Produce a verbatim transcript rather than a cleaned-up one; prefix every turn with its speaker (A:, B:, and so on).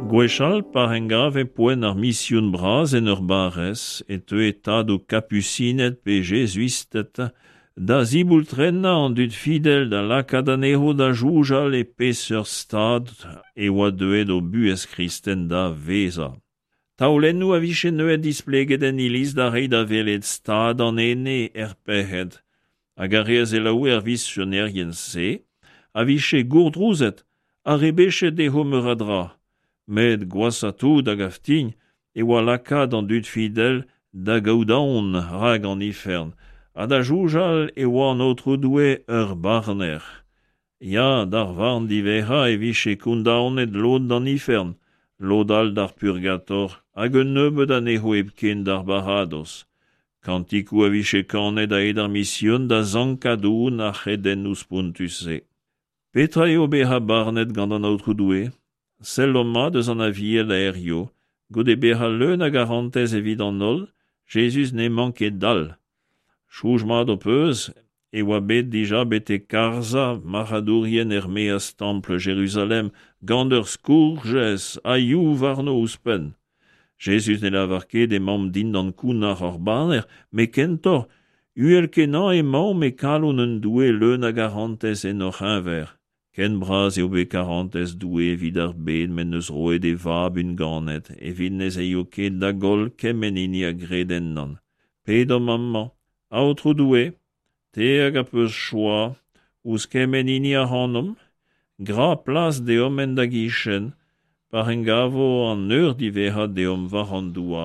A: Gwechal par engave poen ar mission braz en ur barres et te etad o capucinet pe jésuistet da ziboultrenna an dud fidel da lakadanero da joujal e peseur stad e oa deuet o buez kristen da veza. Taolennou a viche neuet displeget en ilis da rei da velet stad an ene er pehet, hag a reaz e laou er vis sionerien se, a viche gourdrouzet, a rebechet e homer a dra, met gwassatou da gaftign e oa lakad an dud fidel da gaudaon rag an ifern, a da joujal e oa an outro doue ur barner. Ya, d'ar varn divera e viche koundaonet lod d'an ifern, lodal d'ar purgator, hag un nebeud an eho ebken d'ar barados. Kantikou a viche kanet a ed ar mission da zankadoun a c'heden ouz pontuse. Petra eo beha barnet gant an outro doue, sell oma deus an aviel a erio, gode beha leun a garantez evit an ol, Jesus ne manket dal. Chouj mat o peus, e oa bet dija bete karza maradourien er meas temple Jérusalem, gant ur skourges a you varno ouspen. Jesus ne lavar ket e mam din d'an kounar ar baner, me kentor, uel kenan e mam me kalon un doue leun a garantez en oc'h inver. Ken braz eo bet karantez doue vid ar bed men eus roet e vab un ganet, evit nez eo ket da gol kemenini a greden nan. Pedo mamma, a outro doue, te hag a peus choa, ouz kemenini a hanom, gra plas de omen da gichen, par en gavo an eur diveha de om varan doua.